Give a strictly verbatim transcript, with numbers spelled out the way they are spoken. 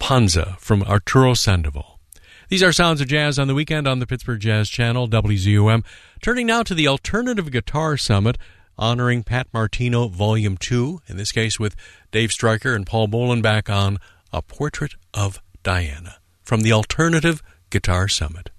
Panza from Arturo Sandoval. These are Sounds of Jazz on the Weekend on the Pittsburgh Jazz Channel, W Z U M. Turning now to the Alternative Guitar Summit, honoring Pat Martino Volume two, in this case with Dave Stryker and Paul Bolenbach on A Portrait of Diana, from the Alternative Guitar Summit.